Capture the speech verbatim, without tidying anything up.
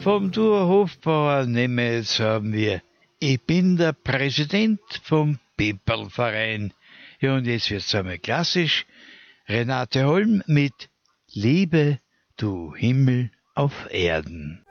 Vom Duo Hofbauer Nemetz haben wir Ich bin der Präsident vom Peperlverein. Ja, und jetzt wird's einmal klassisch. Renate Holm mit Liebe, du Himmel auf Erden.